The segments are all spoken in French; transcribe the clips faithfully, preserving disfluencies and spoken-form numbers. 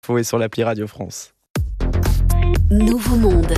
Info et sur l'appli Radio France. Nouveau Monde.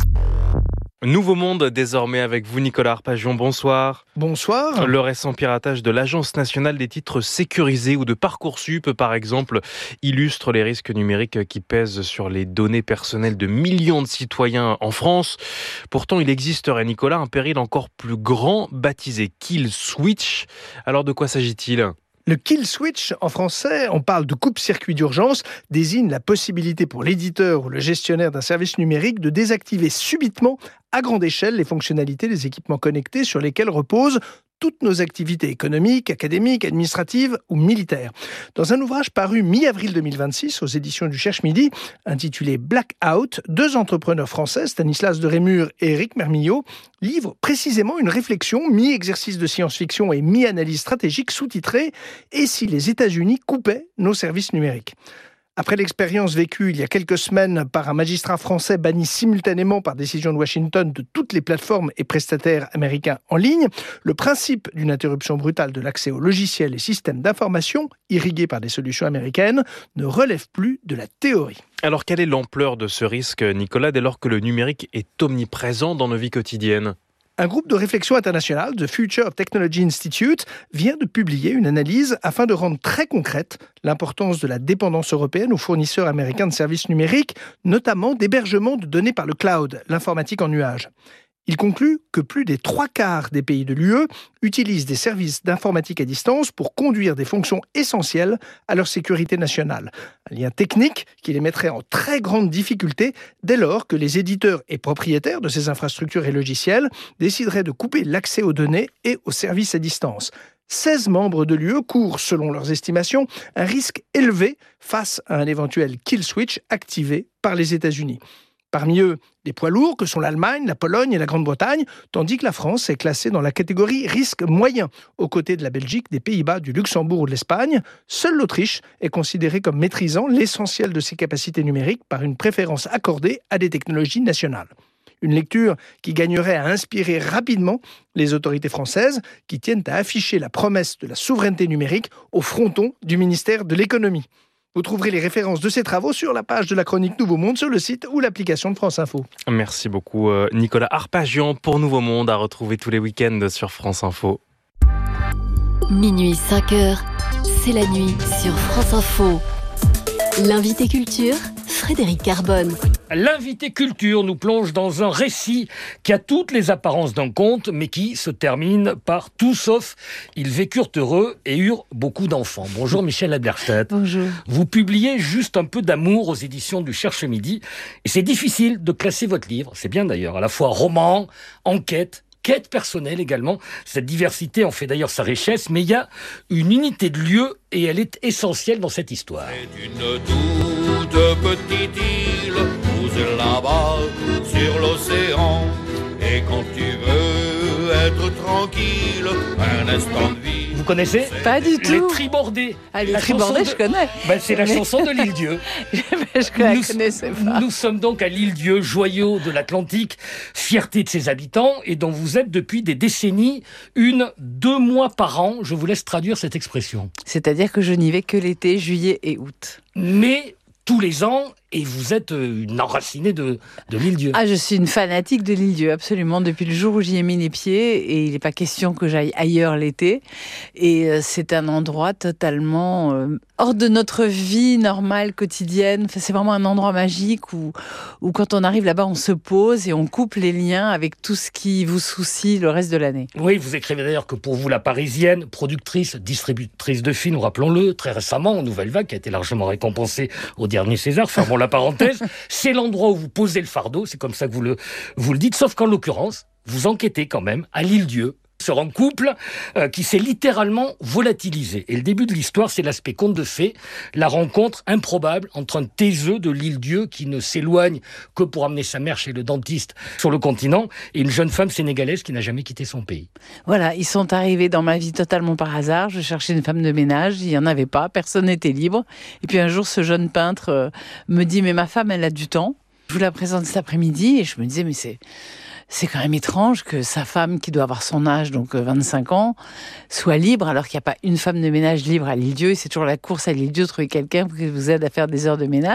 Nouveau Monde désormais avec vous Nicolas Arpajon, bonsoir. Bonsoir. Le récent piratage de l'Agence nationale des titres sécurisés ou de Parcoursup par exemple illustre les risques numériques qui pèsent sur les données personnelles de millions de citoyens en France. Pourtant il existerait, Nicolas, un péril encore plus grand baptisé Kill Switch. Alors de quoi s'agit-il ? Le kill switch, en français, on parle de coupe-circuit d'urgence, désigne la possibilité pour l'éditeur ou le gestionnaire d'un service numérique de désactiver subitement, à grande échelle, les fonctionnalités des équipements connectés sur lesquels reposent toutes nos activités économiques, académiques, administratives ou militaires. Dans un ouvrage paru mi-avril deux mille vingt-six aux éditions du Cherche-Midi, intitulé Blackout, deux entrepreneurs français, Stanislas de Rémur et Éric Mermillot, livrent précisément une réflexion mi-exercice de science-fiction et mi-analyse stratégique sous-titrée « Et si les États-Unis coupaient nos services numériques ?» Après l'expérience vécue il y a quelques semaines par un magistrat français banni simultanément par décision de Washington de toutes les plateformes et prestataires américains en ligne, le principe d'une interruption brutale de l'accès aux logiciels et systèmes d'information, irrigués par des solutions américaines, ne relève plus de la théorie. Alors quelle est l'ampleur de ce risque, Nicolas, dès lors que le numérique est omniprésent dans nos vies quotidiennes ? Un groupe de réflexion internationale, The Future of Technology Institute, vient de publier une analyse afin de rendre très concrète l'importance de la dépendance européenne aux fournisseurs américains de services numériques, notamment d'hébergement de données par le cloud, l'informatique en nuage. Il conclut que plus des trois quarts des pays de l'U E utilisent des services d'informatique à distance pour conduire des fonctions essentielles à leur sécurité nationale. Un lien technique qui les mettrait en très grande difficulté dès lors que les éditeurs et propriétaires de ces infrastructures et logiciels décideraient de couper l'accès aux données et aux services à distance. seize membres de l'U E courent, selon leurs estimations, un risque élevé face à un éventuel kill switch activé par les États-Unis. Parmi eux, des poids lourds que sont l'Allemagne, la Pologne et la Grande-Bretagne, tandis que la France est classée dans la catégorie risque moyen, aux côtés de la Belgique, des Pays-Bas, du Luxembourg ou de l'Espagne. Seule l'Autriche est considérée comme maîtrisant l'essentiel de ses capacités numériques par une préférence accordée à des technologies nationales. Une lecture qui gagnerait à inspirer rapidement les autorités françaises qui tiennent à afficher la promesse de la souveraineté numérique au fronton du ministère de l'économie. Vous trouverez les références de ces travaux sur la page de la chronique Nouveau Monde sur le site ou l'application de France Info. Merci beaucoup Nicolas Arpajon pour Nouveau Monde, à retrouver tous les week-ends sur France Info. Minuit cinq heures, c'est la nuit sur France Info. L'invité culture, Frédéric Carbone. L'invité culture nous plonge dans un récit qui a toutes les apparences d'un conte, mais qui se termine par tout sauf « Ils vécurent heureux et eurent beaucoup d'enfants ». Bonjour Michel Adlerstedt. Bonjour. Vous publiez Juste un peu d'amour aux éditions du Cherche-Midi. Et c'est difficile de classer votre livre, c'est bien d'ailleurs, à la fois roman, enquête, quête personnelle également. Cette diversité en fait d'ailleurs sa richesse, mais il y a une unité de lieu et elle est essentielle dans cette histoire. C'est une toute petite île, posée là-bas sur l'océan. Et quand tu veux être tranquille, un instant de vie. Vous connaissez ? Pas du tout. Les Tribordés. Ah, les La Tribordés, chanson je connais. Ben, c'est la Mais- chanson de l'île Dieu. je la Nous, connaissais pas. nous sommes donc à l'île Dieu, joyau de l'Atlantique, fierté de ses habitants, et dont vous êtes depuis des décennies une, deux mois par an. Je vous laisse traduire cette expression. C'est-à-dire que je n'y vais que l'été, juillet et août. Mais tous les ans, et vous êtes euh, une enracinée de, de l'île Dieu. Ah, je suis une fanatique de l'île Dieu, absolument. Depuis le jour où j'y ai mis les pieds, et il n'est pas question que j'aille ailleurs l'été. Et euh, c'est un endroit totalement euh, hors de notre vie normale, quotidienne. Enfin, c'est vraiment un endroit magique où, où quand on arrive là-bas, on se pose et on coupe les liens avec tout ce qui vous soucie le reste de l'année. Oui, vous écrivez d'ailleurs que pour vous, la Parisienne, productrice, distributrice de films, rappelons-le, très récemment, en Nouvelle Vague, qui a été largement récompensée au dernier César, fermons la parenthèse, c'est l'endroit où vous posez le fardeau, c'est comme ça que vous le, vous le dites, sauf qu'en l'occurrence, vous enquêtez quand même à l'île Dieu, sur un couple euh, qui s'est littéralement volatilisé. Et le début de l'histoire, c'est l'aspect conte de fées, la rencontre improbable entre un taiseux de l'île Dieu qui ne s'éloigne que pour amener sa mère chez le dentiste sur le continent, et une jeune femme sénégalaise qui n'a jamais quitté son pays. Voilà, ils sont arrivés dans ma vie totalement par hasard. Je cherchais une femme de ménage, il n'y en avait pas, personne n'était libre. Et puis un jour, ce jeune peintre euh, me dit « Mais ma femme, elle a du temps. Je vous la présente cet après-midi. » Et je me disais « Mais c'est... » C'est quand même étrange que sa femme, qui doit avoir son âge, donc vingt-cinq ans, soit libre, alors qu'il n'y a pas une femme de ménage libre à l'île Dieu. C'est toujours la course à l'île Dieu, trouver quelqu'un qui vous aide à faire des heures de ménage.